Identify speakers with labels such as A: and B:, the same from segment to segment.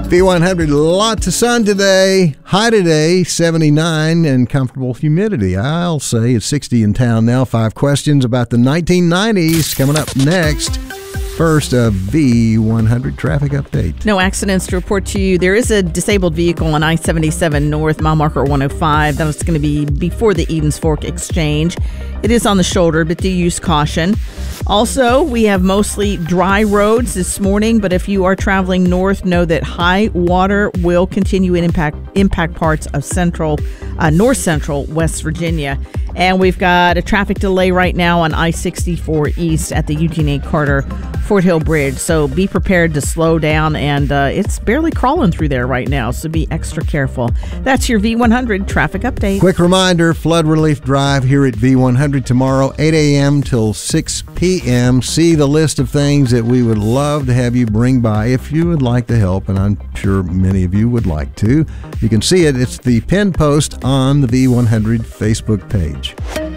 A: V100, lots of sun today. High today, 79, and comfortable humidity. I'll say it's 60 in town now. 5 questions about the 1990s coming up next. First, a V100 traffic update.
B: No accidents to report to you. There is a disabled vehicle on I-77 North, mile marker 105. That was going to be before the Edens Fork exchange. It is on the shoulder, but do use caution. Also, we have mostly dry roads this morning, but if you are traveling north, know that high water will continue and impact parts of north central West Virginia. And we've got a traffic delay right now on I-64 East at the Eugene A. Carter Fort Hill Bridge. So be prepared to slow down, and it's barely crawling through there right now, so be extra careful. That's your V100 traffic update.
A: Quick reminder, flood relief drive here at V100 tomorrow, 8 a.m. till 6 p.m. See the list of things that we would love to have you bring by if you would like to help, and I'm sure many of you would like to. You can see it. It's the pinned post on the V100 Facebook page.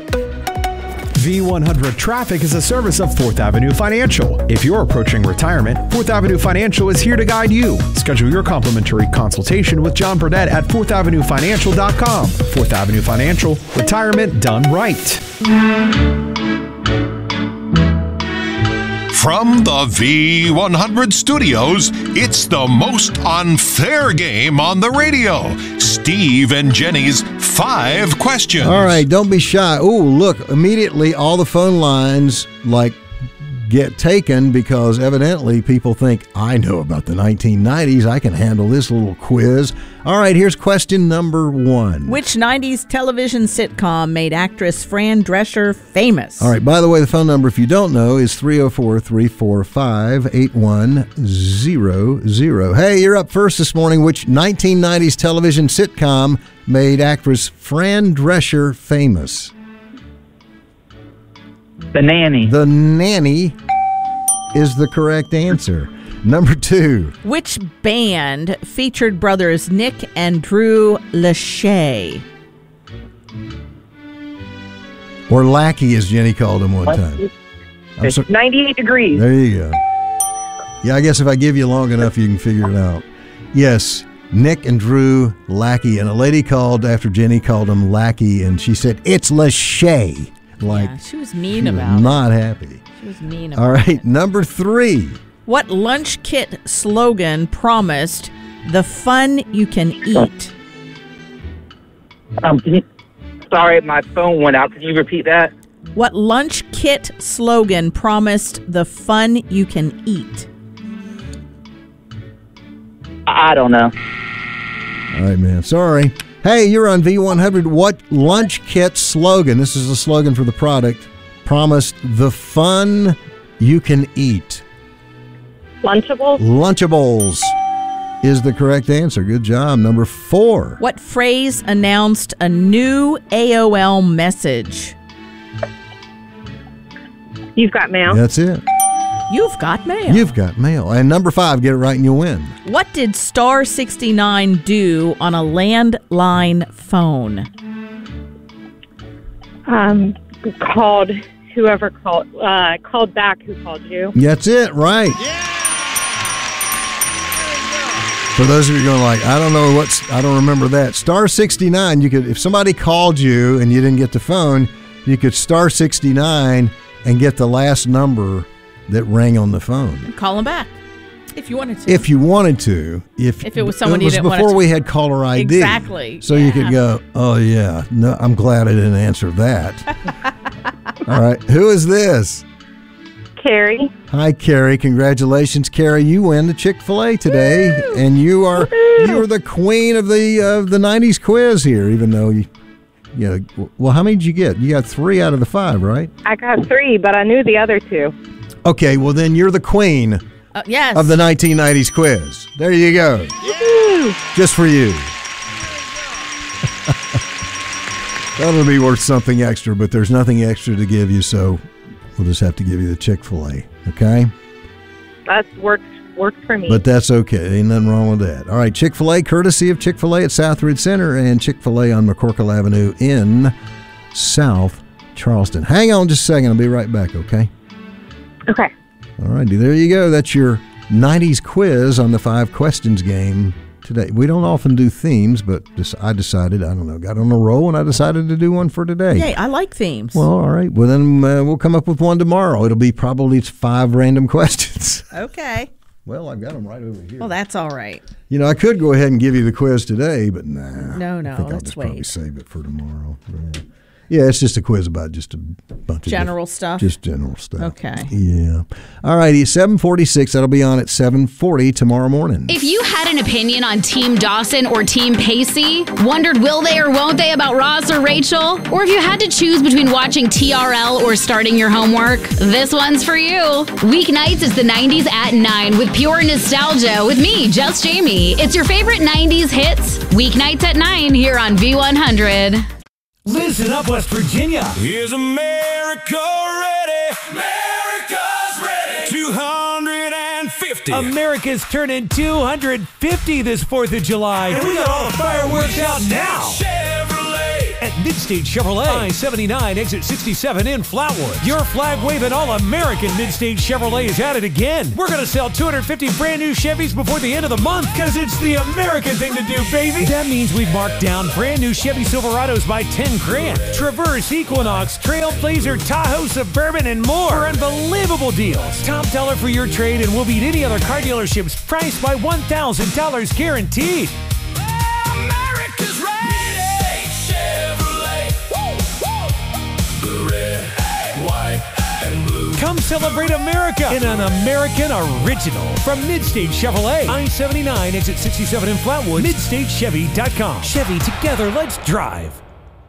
C: V100 Traffic is a service of 4th Avenue Financial. If you're approaching retirement, 4th Avenue Financial is here to guide you. Schedule your complimentary consultation with John Burdett at 4thavenuefinancial.com. 4th Avenue Financial, retirement done right.
D: From the V100 studios, it's the most unfair game on the radio. Steve and Jenny's 5 questions.
A: All right, don't be shy. Oh, look, immediately all the phone lines get taken because evidently people think, I know about the 1990s. I can handle this little quiz. All right, here's question number 1.
B: Which 90s television sitcom made actress Fran Drescher famous?
A: All right, by the way, the phone number, if you don't know, is 304-345-8100. Hey, you're up first this morning. Which 1990s television sitcom made actress Fran Drescher famous?
E: The Nanny.
A: The Nanny is the correct answer. Number 2.
B: Which band featured brothers Nick and Drew Lachey?
A: Or Lackey, as Jenny called him one time.
E: It's 98 Degrees.
A: There you go. Yeah, I guess if I give you long enough, you can figure it out. Yes, Nick and Drew Lackey. And a lady called after Jenny called him Lackey, and she said, it's Lachey.
B: Yeah, she was mean about it.
A: Not happy.
B: She was mean about it.
A: All right, number 3.
B: What lunch kit slogan promised the fun you can eat?
E: Sorry, my phone went out. Can you repeat that?
B: What lunch kit slogan promised the fun you can eat?
E: I don't know.
A: All right, man. Sorry. Hey, you're on V100. What lunch kit slogan, this is the slogan for the product, promised the fun you can eat?
F: Lunchables?
A: Lunchables is the correct answer. Good job. Number 4.
B: What phrase announced a new AOL message?
F: You've got mail.
A: That's it.
B: You've got mail.
A: You've got mail. And number 5, get it right and you'll win.
B: What did Star 69 do on a landline phone?
F: Called whoever called back who called you.
A: That's it, right. Yeah! For those of you going like, I don't remember that. Star 69, you could, if somebody called you and you didn't get the phone, you could star 69 and get the last number that rang on the phone.
B: Call them back if you wanted to.
A: If you wanted to. If it
B: was someone you didn't want to.
A: It was before we had caller ID.
B: Exactly.
A: So you could go, oh, yeah, no, I'm glad I didn't answer that. All right. Who is this?
F: Carrie.
A: Hi, Carrie. Congratulations, Carrie. You win the Chick-fil-A today. Woo! And you are the queen of the 90s quiz here, even though you... Yeah. Well, how many did you get? You got 3 out of the 5, right?
F: I got 3, but I knew the other 2.
A: Okay, well then you're the queen
B: yes.
A: of the 1990s quiz. There you go.
F: Woo!
A: Just for you. That'll be worth something extra, but there's nothing extra to give you, so we'll just have to give you the Chick-fil-A, okay?
F: That's works for me.
A: But that's okay. Ain't nothing wrong with that. All right, Chick-fil-A, courtesy of Chick-fil-A at Southridge Center and Chick-fil-A on McCorkle Avenue in South Charleston. Hang on just a second. I'll be right back, okay?
F: Okay.
A: All righty, there you go. That's your 90s quiz on the 5 questions game today. We don't often do themes, but I decided, got on a roll and I decided to do one for today.
B: Yay, I like themes.
A: Well, all right. Well, then we'll come up with one tomorrow. It'll be probably 5 random questions.
B: Okay.
A: Well, I've got them right over here.
B: Well, that's all right.
A: I could go ahead and give you the quiz today, but nah.
B: No,
A: I think I'll
B: let's
A: just
B: wait.
A: probably save it for tomorrow. Yeah, it's just a quiz about just a bunch of
B: General stuff?
A: Just general stuff.
B: Okay.
A: Yeah. All righty, 7:46. That'll be on at 7:40 tomorrow morning.
G: If you had an opinion on Team Dawson or Team Pacey, wondered will they or won't they about Ross or Rachel, or if you had to choose between watching TRL or starting your homework, this one's for you. Weeknights is the 90s at 9 with pure nostalgia with me, Just Jamie. It's your favorite 90s hits. Weeknights at 9 here on V100.
H: Listen up, West Virginia.
I: Is America ready? America's ready. 250.
H: America's turning 250 this 4th of July. And we got all the fireworks out now.
I: Chevrolet.
H: At Midstate Chevrolet, I-79, exit 67 in Flatwood. Your flag-waving all-American Midstate Chevrolet is at it again. We're going to sell 250 brand new Chevys before the end of the month because it's the American thing to do, baby. That means we've marked down brand new Chevy Silverados by 10 grand. Traverse, Equinox, Trailblazer, Tahoe, Suburban, and more for unbelievable deals. Top dollar for your trade and we'll beat any other car dealership's price by $1,000 guaranteed.
I: America's ready. Chevrolet. Woo, woo. The red, white, and blue.
H: Come celebrate America in an American original from Midstate Chevrolet. I-79, exit 67 in Flatwood. MidstateChevy.com. Chevy, together, let's drive.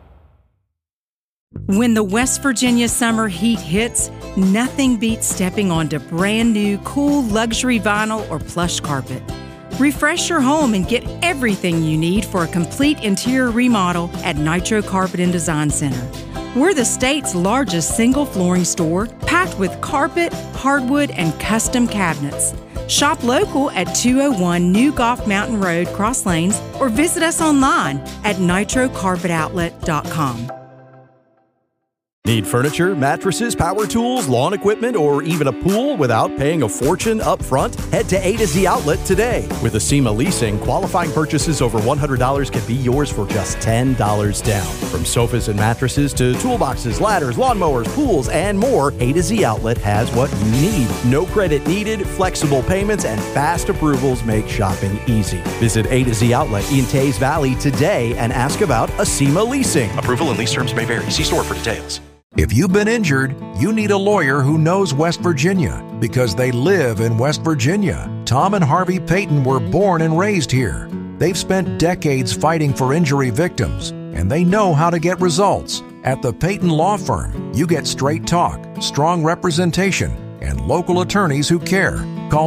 J: When the West Virginia summer heat hits, nothing beats stepping onto brand new, cool luxury vinyl or plush carpet. Refresh your home and get everything you need for a complete interior remodel at Nitro Carpet and Design Center. We're the state's largest single flooring store, packed with carpet, hardwood, and custom cabinets. Shop local at 201 New Golf Mountain Road, Cross Lanes, or visit us online at nitrocarpetoutlet.com.
K: Need furniture, mattresses, power tools, lawn equipment, or even a pool without paying a fortune up front? Head to A to Z Outlet today. With Acima Leasing, qualifying purchases over $100 can be yours for just $10 down. From sofas and mattresses to toolboxes, ladders, lawnmowers, pools, and more, A to Z Outlet has what you need. No credit needed, flexible payments, and fast approvals make shopping easy. Visit A to Z Outlet in Tays Valley today and ask about Acima Leasing.
L: Approval and lease terms may vary. See store for details.
M: If you've been injured, you need a lawyer who knows West Virginia because they live in West Virginia. Tom and Harvey Payton were born and raised here. They've spent decades fighting for injury victims, and they know how to get results. At the Payton Law Firm, you get straight talk, strong representation, and local attorneys who care. Call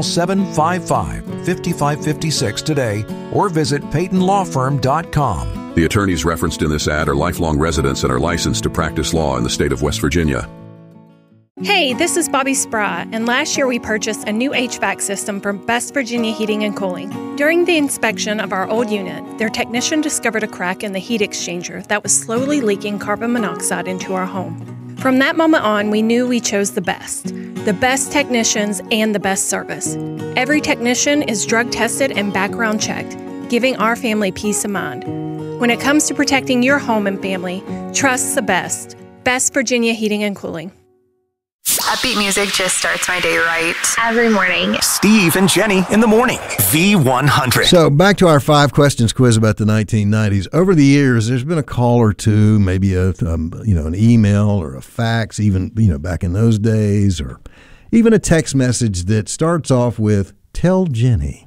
M: 755-5556 today or visit PaytonLawFirm.com.
N: The attorneys referenced in this ad are lifelong residents and are licensed to practice law in the state of West Virginia.
O: Hey, this is Bobby Spry, and last year we purchased a new HVAC system from West Virginia Heating and Cooling. During the inspection of our old unit, their technician discovered a crack in the heat exchanger that was slowly leaking carbon monoxide into our home. From that moment on, we knew we chose the best technicians and the best service. Every technician is drug tested and background checked, giving our family peace of mind. When it comes to protecting your home and family, trust the best. West Virginia Heating and Cooling.
P: Upbeat music just starts my day right.
Q: Every morning.
L: Steve and Jenny in the morning. V100.
A: So back to our 5 questions quiz about the 1990s. Over the years, there's been a call or two, maybe an email or a fax, even back in those days, or even a text message that starts off with "Tell Jenny."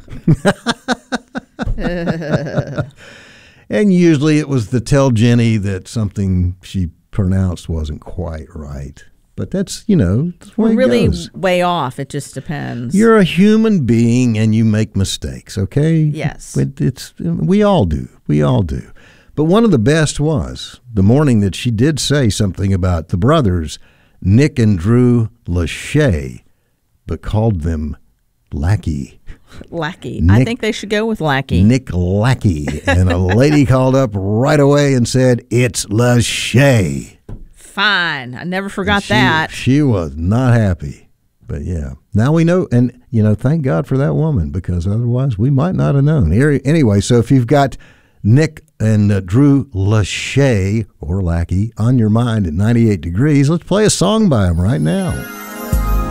A: And usually it was the "Tell Jenny" that something she pronounced wasn't quite right. But that's, that's the way
B: We're really
A: it goes.
B: way off. It just depends.
A: You're a human being and you make mistakes, okay?
B: Yes.
A: We all do. We all do. But one of the best was the morning that she did say something about the brothers, Nick and Drew Lachey, but called them Lackey.
B: Lackey. I think they should go with Lackey.
A: Nick Lackey. And a lady called up right away and said, "It's Lachey."
B: Fine. I never forgot that.
A: She was not happy. But yeah, now we know, and thank God for that woman, because otherwise we might not have known. Anyway, so if you've got Nick and Drew Lachey or Lackey on your mind at 98 Degrees, let's play a song by them right now.